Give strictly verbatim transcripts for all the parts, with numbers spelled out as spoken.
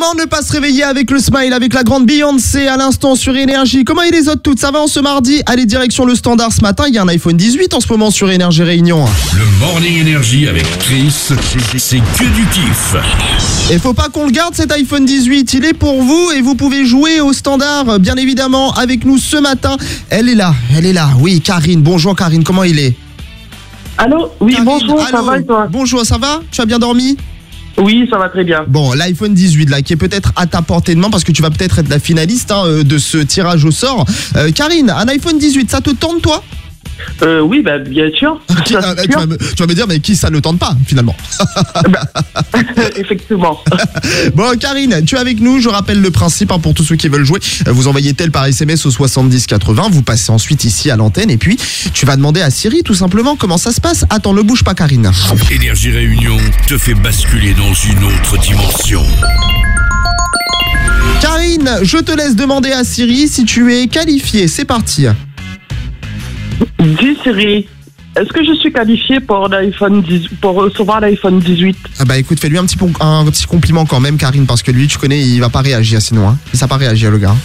Comment ne pas se réveiller avec le smile, avec la grande Beyoncé à l'instant sur Énergie. Comment est les autres toutes? Ça va en ce mardi? Allez, direction le standard ce matin. Il y a un iPhone dix-huit en ce moment sur Énergie Réunion. Le Morning Énergie avec Chris, c'est que du kiff. Et faut pas qu'on le garde cet iPhone dix-huit. Il est pour vous et vous pouvez jouer au standard, bien évidemment, avec nous ce matin. Elle est là, elle est là. Oui, Karine. Bonjour Karine, comment il est? Allô? Oui, Karine, bonjour, allô. ça va et toi? Bonjour, ça va? Tu as bien dormi? Oui, ça va très bien. Bon, l'iPhone dix-huit là, qui est peut-être à ta portée de main parce que tu vas peut-être être la finaliste hein, de ce tirage au sort. Euh, Karine, un iPhone dix-huit, ça te tente toi? Euh, oui, bah, bien sûr. Qui- Ça, ah, c'est tu, sûr. vas me, tu vas me dire, mais qui ça ne tente pas finalement? Effectivement. Bon, Karine, tu es avec nous. Je rappelle le principe hein, pour tous ceux qui veulent jouer. Euh, Vous envoyez tel par S M S au soixante-dix quatre-vingts. Vous passez ensuite ici à l'antenne et puis tu vas demander à Siri tout simplement comment ça se passe. Attends, ne bouge pas, Karine. Énergie Réunion te fait basculer dans une autre dimension. Karine, je te laisse demander à Siri si tu es qualifiée. C'est parti. Dis Siri, est-ce que je suis qualifié pour l'iPhone dix, pour recevoir l'iPhone dix-huit? Ah bah écoute, fais-lui un petit, pon- un petit compliment quand même, Karine, parce que lui, tu connais, il va pas réagir sinon. Hein. Il va pas réagir, le gars.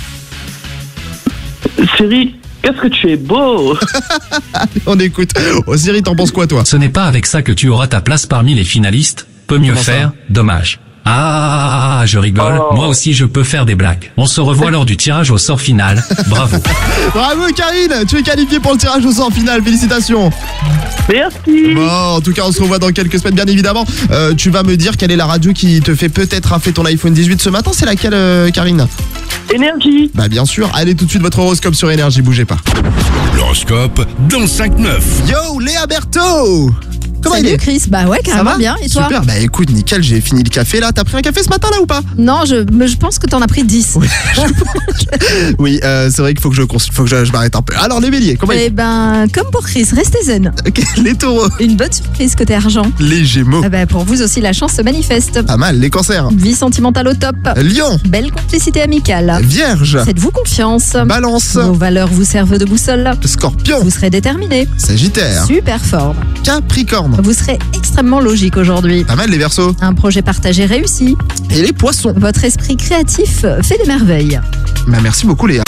Siri, qu'est-ce que tu es beau? On écoute. Oh, Siri, t'en penses quoi, toi? Ce n'est pas avec ça que tu auras ta place parmi les finalistes. Peut mieux Comment ça? faire, dommage. Ah, je rigole. Oh. Moi aussi, je peux faire des blagues. On se revoit lors du tirage au sort final. Bravo. Bravo, Karine, tu es qualifiée pour le tirage au sort final. Félicitations. Merci. Bon, en tout cas, on se revoit dans quelques semaines, bien évidemment. Euh, tu vas me dire quelle est la radio qui te fait peut-être rafler ton iPhone dix-huit ce matin. C'est laquelle, euh, Karine? Énergie. Bah bien sûr. Allez tout de suite votre horoscope sur Énergie, bougez pas. L'horoscope dans cinq neuf. Yo, Léa Berthaud. Comment il Salut est? Chris, bah ouais, Ça carrément va? bien. Et toi? Super, bah écoute, nickel, j'ai fini le café là. T'as pris un café ce matin là ou pas? Non, je, mais je pense que t'en as pris dix. Oui, oui euh, c'est vrai qu'il faut que je consulte, faut que je, je m'arrête un peu. Alors les béliers, comment Eh il ben, comme pour Chris, restez zen. Ok, les taureaux, Une bonne surprise côté argent. les gémeaux, Eh ben, pour vous aussi, la chance se manifeste. pas mal, les cancers, Vie sentimentale au top. lion, Belle complicité amicale. vierge, Faites-vous confiance. balance, Vos valeurs vous servent de boussole. scorpion, Vous serez déterminé. sagittaire, Super forme. capricorne, Vous serez extrêmement logique aujourd'hui. pas mal les verseaux, Un projet partagé réussi. et les poissons. Votre esprit créatif fait des merveilles. Bah merci beaucoup Léa.